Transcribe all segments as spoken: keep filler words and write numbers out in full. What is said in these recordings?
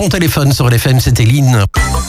ton téléphone sur L F M, c'était Lynn.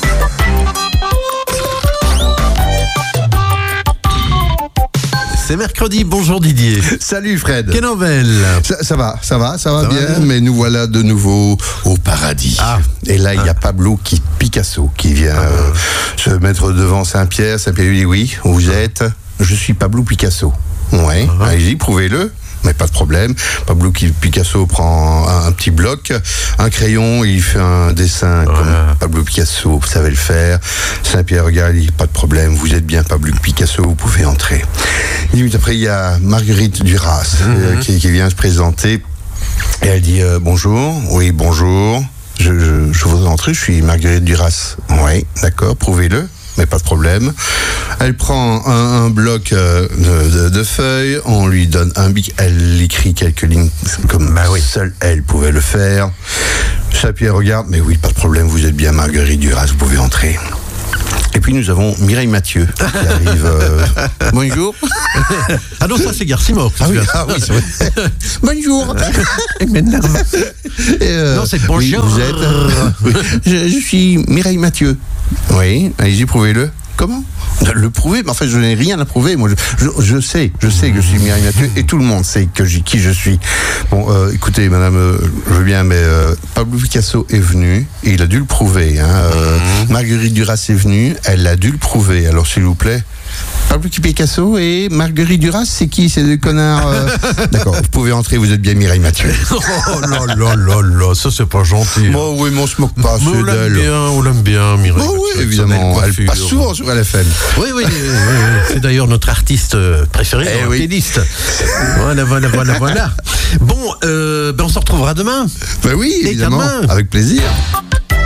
C'est mercredi, bonjour Didier. Salut Fred. Quelle nouvelle? ça, ça va, ça va, ça va Ça bien, va bien. mais nous voilà de nouveau au paradis. Ah. Et là, il y a Pablo qui, Picasso qui vient Ah. euh, se mettre devant Saint-Pierre. Saint-Pierre lui dit oui, vous êtes, je suis Pablo Picasso. Ouais, Ah. allez-y, prouvez-le. Mais pas de problème. Pablo Picasso prend un, un petit bloc, un crayon, il fait un dessin Ouais. comme Pablo Picasso, vous savez le faire. Saint-Pierre regarde, il dit pas de problème, vous êtes bien Pablo Picasso, vous pouvez entrer. Une minute après, il y a Marguerite Duras euh, qui, qui vient se présenter. Et elle dit euh, bonjour, oui bonjour, je, je, je voudrais entrer, je suis Marguerite Duras. Oui, d'accord, prouvez-le. Mais pas de problème. Elle prend un, un bloc euh, de, de, de feuilles, on lui donne un bic, elle écrit quelques lignes comme Bah oui. seule elle pouvait le faire. Saint-Pierre regarde, mais oui, pas de problème, vous êtes bien Marguerite Duras, vous pouvez entrer. Et puis nous avons Mireille Mathieu qui arrive. Euh... Bonjour. Ah non, ça c'est Garcimo. Ah oui, ah oui, c'est vrai. Bonjour. Il m'énerve. Et, euh, Non, c'est oui, bonjour. vous êtes. Oui. je, je suis Mireille Mathieu. Oui, allez-y, prouvez-le. Comment? Le prouver? Mais en fait, je n'ai rien à prouver. Moi, je, je, je sais, je sais que je suis Mireille Mathieu et tout le monde sait que j'ai, qui je suis. Bon, euh, écoutez, madame, euh, je veux bien, mais euh, Pablo Picasso est venu et il a dû le prouver. Hein. Euh, Marguerite Duras est venue, elle a dû le prouver. Alors, s'il vous plaît. Pablo Picasso et Marguerite Duras, c'est qui ces deux connards euh D'accord, vous pouvez entrer, vous êtes bien Mireille Mathieu. Oh là là là là, ça c'est pas gentil. Bon, oui, mais on se moque pas, Mais on c'est l'aime d'elle. bien, on l'aime bien, Mireille. Bon, oui, Mathieu, évidemment, sa belle elle passe coiffure. souvent sur L F M. Oui, oui, oui, oui, oui. C'est d'ailleurs notre artiste euh, préféré Eh dans la oui. playlist. Voilà, voilà, voilà, voilà. Bon, euh, ben on se retrouvera demain. Ben oui, Et évidemment, demain. avec plaisir.